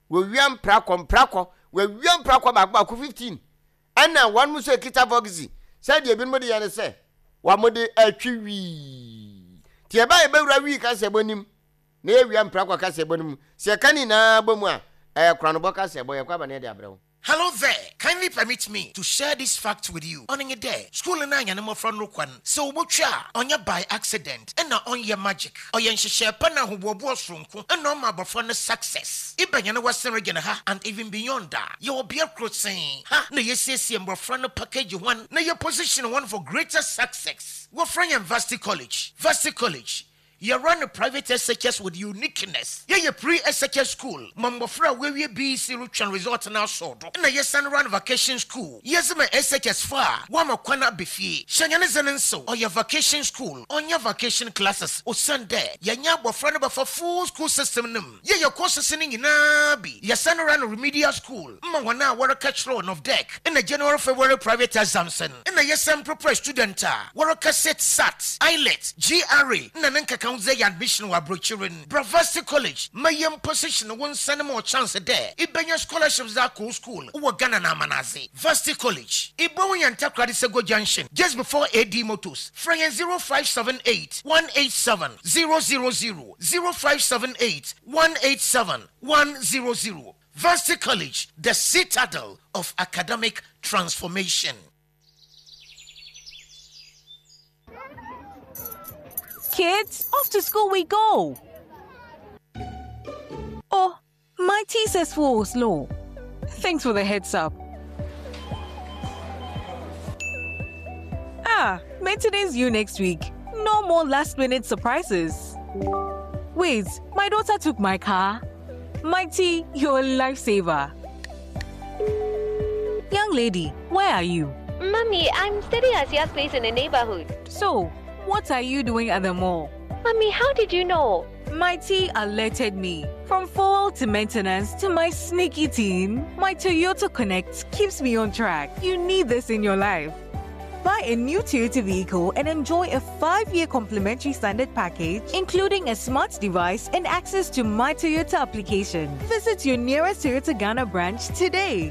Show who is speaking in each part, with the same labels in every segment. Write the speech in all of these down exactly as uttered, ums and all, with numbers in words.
Speaker 1: we wiam prako prako we wiam prako bagba ku fifteen ana one muso kita voxi said ye bin mo de yan say wa mo de atwi tie ba e bewura wi ka se bonim na ye wiam prako ka se bonim se kani na bomu a eh kranobo ka se boye kwa ba na de abrewo.
Speaker 2: Hello there. Kindly permit me to share this fact with you. On your day, school and I and more from Rukwan. So much on your by accident and not on your magic. Or your share pana who was from and no more for success. Even you know what's again ha and even beyond that. You will be a crossing. Ha no you say see more from the package you want. Now your position one for greater success. What from your Varsity College? Varsity College. You run a private S H S with uniqueness. Yeah, you pre-S H S school. Mamma fra where we be see rich and resort now sort. And a yes and run vacation school. Yes, my S H S far. One more kwana befi. Shanyanizan so. Or your vacation school. On your vacation classes. Or Sunday. Ya nyabo friend for full school system num. Yeah, your course singing in Abi. Your son run a remedial school. Mwana wara catch loan of deck. In a general February private examination. In a yes and proper student. Wara cassette sat. Islet. G R A. Nananka Council admission wa brochurin. Varsity College. Mayem position one send more chance there. Ibenya scholarships that cool school. Uwa Ghana na manazi. Varsity College. Ibo yanta Kradi Sego Junction. Just before A D Motors. Fryen zero five seven eight one eight seven zero zero zero zero five seven eight one eight seven one zero zero. Varsity College, the citadel of academic transformation.
Speaker 3: Kids, off to school we go. Oh, my tea says full slow. Thanks for the heads up. Ah, maintenance you next week. No more last minute surprises. Wait, my daughter took my car. Mighty, you're a lifesaver. Young lady, where are you?
Speaker 4: Mommy, I'm staying at Asia's place in the neighborhood.
Speaker 3: So, what are you doing at the mall?
Speaker 4: Mommy, how did you know?
Speaker 3: Mighty alerted me. From fuel to maintenance to my sneaky teen, my Toyota Connect keeps me on track. You need this in your life. Buy a new Toyota vehicle and enjoy a five-year complimentary standard package, including a smart device and access to My Toyota application. Visit your nearest Toyota Ghana branch today.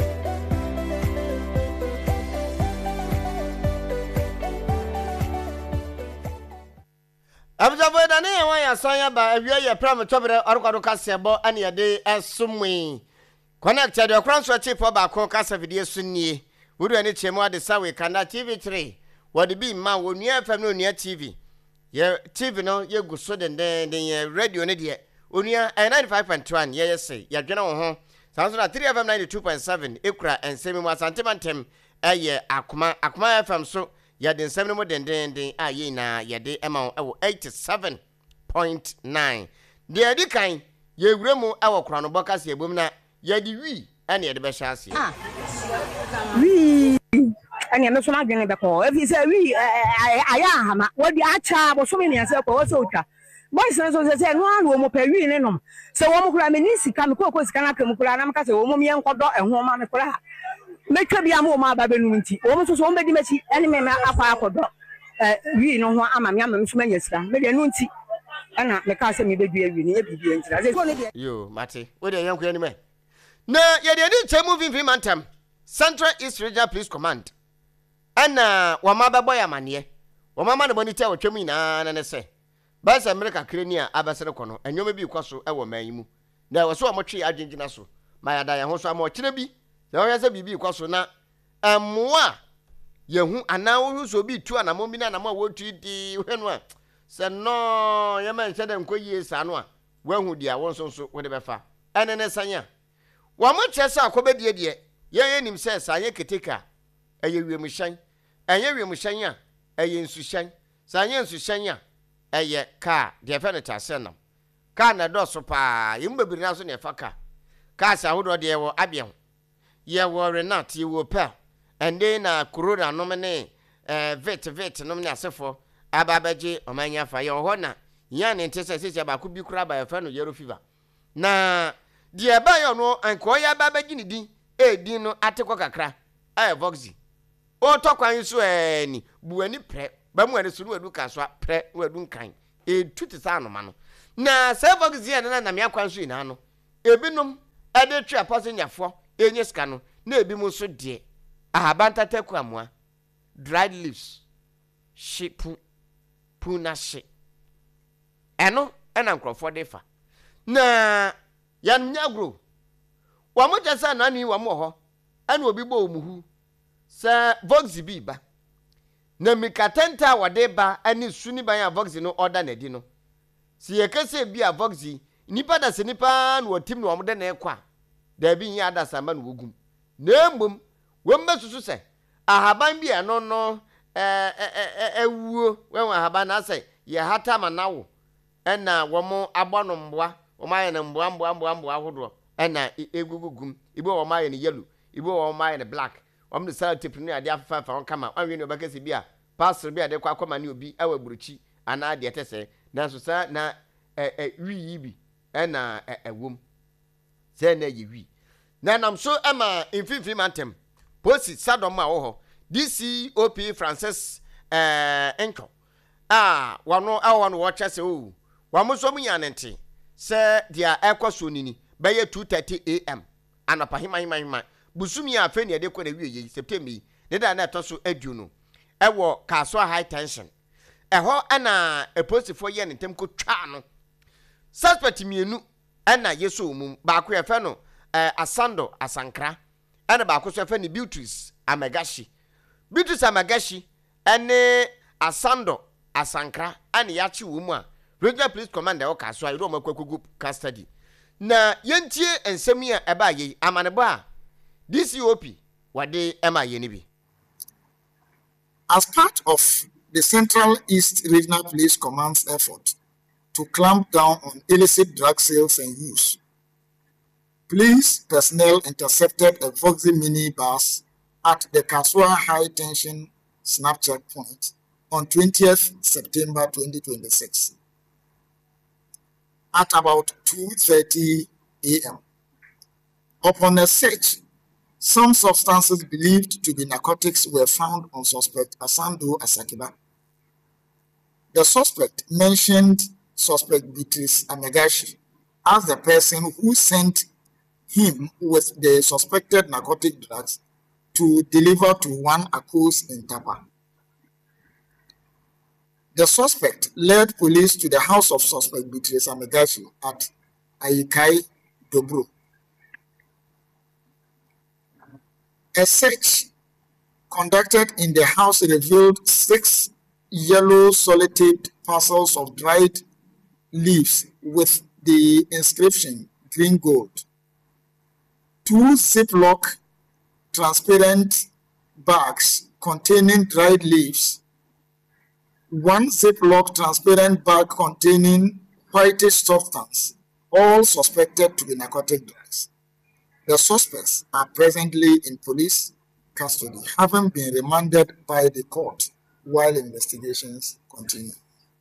Speaker 1: Abjabo da ne wan ya san ya ba awia ye pram tobere orkwado kasebo ane ye de esumwe connected your crown so cheap ba ko kasa video sunnie wudu ani chemu ade sawe kana T V three wodi bi ma wonu F M no nua T V ye T V no ye guso den den ye radio ne de onua ninety-five point one ye ye say ye dwena wo ho sanso na three F M ninety-two point seven ekura ensemi mu asantemantem eye akoma akoma F M so ya den seven mo den den den a ye na ye de ema wo eighty-seven point nine de edi kan ye wuremu awo kora no bokas ye bom na ye di wi ene ye de be hyaase
Speaker 5: ah wi ene me so ma dwen be ko efi se wi aya hama wodi acha bo so me ne se ko wo so utwa boys na so se no anu mo pa wi ne nom se wo mo kura me ni sika me ko ko sika na kam kura na maka se wo mo me enkodo ehwo ma me kura meka bia mo ma ba benum nti wo mo so so wo be di machi ene me akwa akodo eh wi no ho ama me ama me so manya sika me de no nti ana me ka se me be dua wi ne ye bibia ntira se so ne de
Speaker 1: yo mate wo de yanko ani me na ye de ni chemu vimvi mantem Central East Regional Police Command ana wa ma ba boy amane wa mama ne boni te wo twemu ina na ne se ba se America kreni a abasere kono enyoma bi kwaso e wo man yimu na wo so mo twe agengina so ma ya da ya ho so ama kire bi na wo yasa bibi kwaso na amoa yehu ana wo so bi tu anamo bi na anamo wo tu di hwenu a se no ye ma nche de nkoyie sa no a wahu dia won so so wo de befa ene ne sanya wa mo chesa akobedie die ye ye nim se sa ye keteka eye wiem hyan eye wiem hyan a eye nsu hyan sa ye nsu hyan a eye ka de fe ne tase nam ka na do so pa ye mbabiri na so ne fa ka ka sa hodo de wo abia ye wo renat ye wo pa ende na corona no me eh vet vet no me asefo ababaje omanya fa ye ho na ya ne ntese sese ba ku bi kura ba ye fa no yellow fever na de ba yo no anko ya babaji ni din e din no atekọ kakra eh voxi o to kwan so eh ni buani pre ba mu ani so no adu ka so pre no adu nkan e tuti sa no ma no na se voxi ya na na me akwan so ina no ebinom ede twa passenger fo enye ska no na ebi mu so de ahabanta taku amoa dried leaves shipu puna shi eno ena nkrofo de fa na yan nyagro wa mo jesa na ni wa mo ho ena obi bo omuhu sa vox bi ba na mikatenta wa de ba ani suni ban ya vox no order na di no si yekese bi a vox nipa da se nipa na otim na omde na ekwa da bi nya da samba na wogum na mbom wo mbesusu se ahaban bi eno no eh eh ewuo wenwa ahaban na se ye hata manawo ena wo mo agbono mboa wo maye na mboa mboa mboa mboa hodo ena egugugum ibo wo maye ni yellow ibo wo maye ni black om the side tip ni ade afafa fa on kama anwe ni obakase bi a pastor bi ade kwa akoma ni obi awa buruchi ana ade tese na so sa na eh eh wi yi bi ena ewom se na ye wi na nam so ama infinity mantem posi sadom a wo ho D C O P Francis eh enko ah wano awon wo chese o wa mo so munyanente se dia ekoso nini be ye two thirty a m anapa hima hima hima busumi afa ne de kwa na wiye September ne da na etoso adu no ewo kaso high tension eho ana eposifo ye ne tem ko twa no suspect mienu ana yeso mum ba ko efe no eh, Asando Asankra ana ba ko so efe ne Beatrice Amagashi Beatrice Amagashi ene Asando Asankra ani yachi wo mu a Regional Police Commander o kaso ayi ro makwakugu custody na yentie ensemi a eba ye amanebo a D C O P wade ema ye ni bi.
Speaker 6: As part of the Central East Regional Police Command's effort to clamp down on illicit drug sales and use, police personnel intercepted a Voxy minibus at the Kasua High Tension Snap Checkpoint on twentieth September twenty twenty-six at about two thirty a m Upon a search, some substances believed to be narcotics were found on suspect Asando Asakiba. The suspect mentioned suspect Beatrice Amagashi as the person who sent him with the suspected narcotic drugs to deliver to one Akos in Tapa. The suspect led police to the house of suspect Beatrice Amagashi at Aikai Dobro. A search conducted in the house revealed six yellow solid-taped parcels of dried leaves with the inscription green gold, two Ziploc transparent bags containing dried leaves, one Ziploc transparent bag containing whitish substance, all suspected to be narcotic drugs. The suspects are presently in police custody, having been remanded by the court while investigations continue.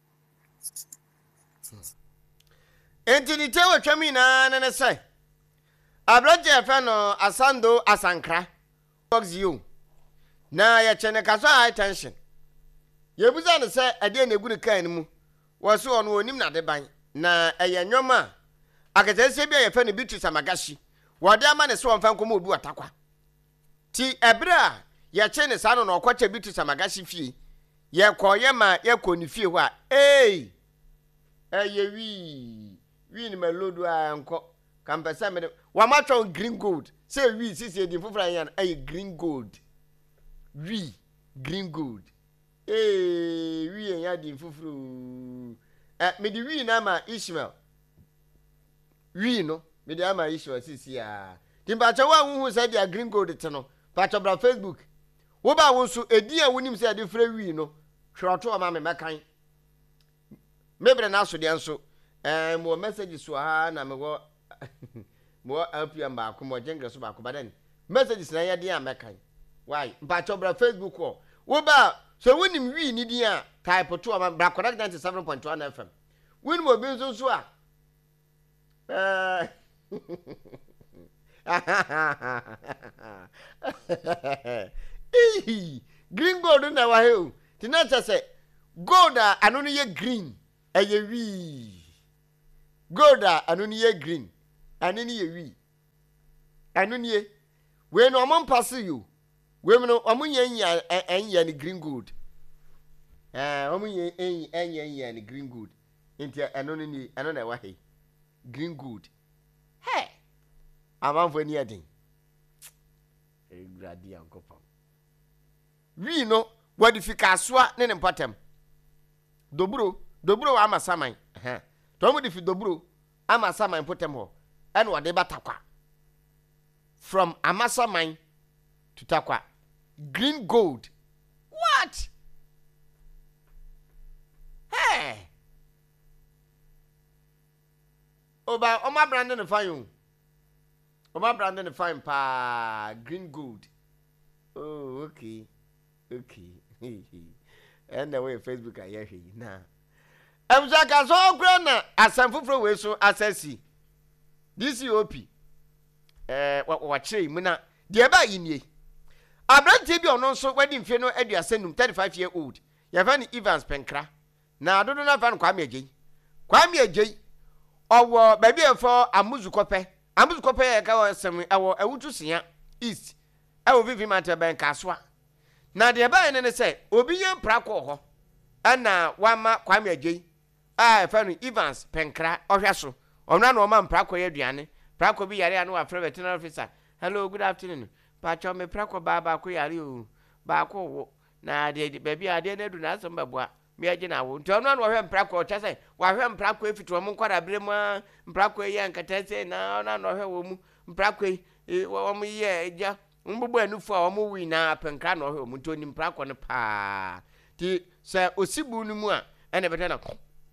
Speaker 1: Entity tewa chami na na say. Abroje fa no Asando Asankra. Box you. Na ya chene kaso high tension. Ye buza ne say ade na egu kan mu. Wo so ono onim na de ban. Na eye nwoma. Akatese bia ye fa ne Beatrice Amagashi. Wade ama ne so onfa nkomo obi watakwa. Ti ebra ye chene sa no na okwacha Beatrice Amagashi fie. Ye koye ma ye koni fie ho a. Eh. Eye wi. Wi ni melodu a nko. Kampesa me wa matwa green gold. Say wi sisi di fufura yan eye green gold. Wi green gold. Eh wi yan di fufuru. Eh me di wi na ma Ishmael. Wi no me di ama Ishmael sisi a. Timbacha wa hu say dia green gold te no. Pacha bra Facebook. Wo ba won so edi a wonim say de fra wi no. Hweroto o ma me mekan. Mebre na so de nso. Eh mo message so ha na me go mo help you ba ko mo jengre so ba ko baden messages na ya dia mekan why mpa chobra Facebook ko wo ba so wonim wi ni dia type to am bra correct ninety-seven point one F M wonim obi nso so a eh green gold na wa he tinacha say gold anu no ye green eye wi gold anu no ye green anini ye wi eno nie we no omon pass you we no omon yen yen yen green good eh omon yen yen yen yen green good enti eno ni eno na wa he green good hey amanfo ni edin e gradi ankopam wi no wadifika soa ne ne mpatam doburo doburo ama saman eh to mo difi doburo ama saman potem ho ene wade batakwa from amasaman to takwa green gold what hey oba oma brand ne fine oma brand ne fine pa green gold oh okay okay and the way Facebook I hear you na em zaka so grana asanfufro we so asasi D C O P eh wa kire mu na de ba yinie abrante bi ono so wadi mfe no aduasanum thirty-five year old ya fa ni Evans Penkra na adodo na fa no Kwame Agei Kwame Agei owo ba bi efo amuzukope amuzukope ya ka wo sem ewo ewutu sia east ewo vivi mata ben kaswa na de ba ne se obi ye prako ho ana wama Kwame Agei ah fa no Evans Penkra ohwaso ona no ma prako ye aduane prako bi yare anu afre veterinary officer hello good afternoon pacho me prako baba ko yare o ba ko wo na de baby ade na du na asem babua me age na wo nti ono no hwe prako o chese wa hwe prako efito mo nkwara bremu prako ye ankata se na ona no hwe wo mu prako wo mu ye eja mbubu anufu a wo wi na Penkra no hwe mu ntoni prako no pa ti se osibu nu mu a ene bete na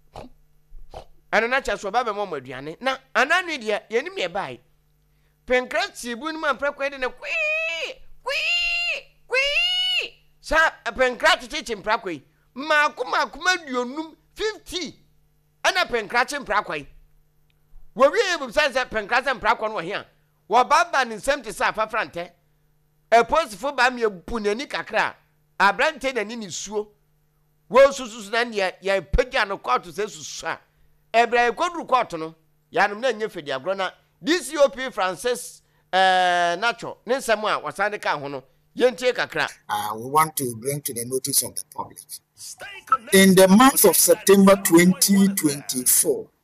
Speaker 1: ana na cha so baba mo maduane na ananu dia yenim ye bai Penkra tibu nu ma prako de ne kwi kwi kwi sa Penkra titi prako yi ma kuma kuma duonum fifty ana Penkra chi prako yi wo wi e bu sanse Penkra se prako no he a wo baba ni semti sa fa frante e posifo ba me punani kakra abrante na ni ni suo wo susu na ne ya pagya no court se susu a ebra kodru court no yanum na nye fedi agro na D C O P Francis eh nacho ne nsem a wasande ka ho no yentie kakra.
Speaker 6: Uh, we want to bring to the notice of the public. In the month of September twenty twenty-four,